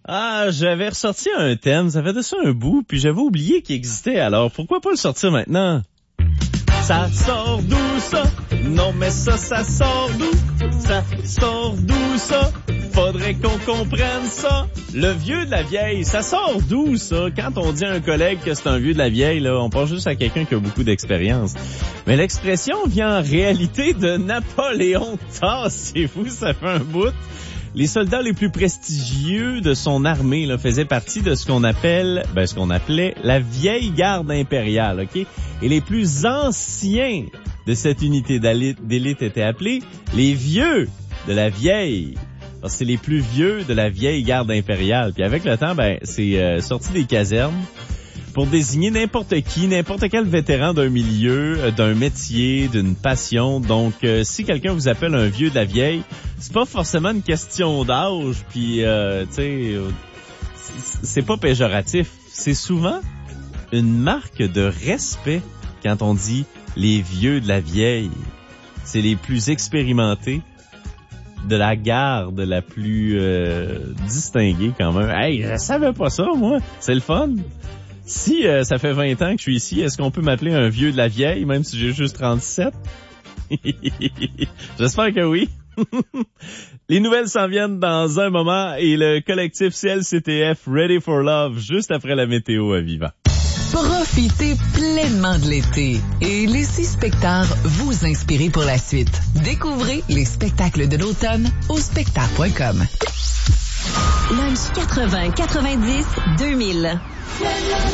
Ah, j'avais ressorti un thème, ça fait de ça un bout, puis j'avais oublié qu'il existait, alors pourquoi pas le sortir maintenant? Ça sort d'où ça? Non mais ça sort d'où? Ça sort d'où ça? Faudrait qu'on comprenne ça. Le vieux de la vieille, ça sort d'où ça? Quand on dit à un collègue que c'est un vieux de la vieille, là, on pense juste à quelqu'un qui a beaucoup d'expérience. Mais l'expression vient en réalité de Napoléon. Tassez-vous, ça fait un bout. Les soldats les plus prestigieux de son armée là, faisaient partie de ce qu'on appelait la vieille garde impériale, ok? Et les plus anciens de cette unité d'élite étaient appelés les vieux de la vieille. Alors, c'est les plus vieux de la vieille garde impériale. Puis avec le temps, c'est sorti des casernes pour désigner n'importe qui, n'importe quel vétéran d'un milieu, d'un métier, d'une passion. Donc, si quelqu'un vous appelle un vieux de la vieille, c'est pas forcément une question d'âge, puis c'est pas péjoratif. C'est souvent une marque de respect quand on dit les vieux de la vieille. C'est les plus expérimentés de la garde la plus distinguée quand même. Hey, je savais pas ça, moi. C'est le fun. Si ça fait 20 ans que je suis ici, est-ce qu'on peut m'appeler un vieux de la vieille, même si j'ai juste 37? J'espère que oui. Les nouvelles s'en viennent dans un moment et le collectif CLCTF Ready for Love juste après la météo à Viva. Profitez pleinement de l'été et laissez Spectar vous inspirer pour la suite. Découvrez les spectacles de l'automne au spectar.com. Lunch 80, 90, 2000.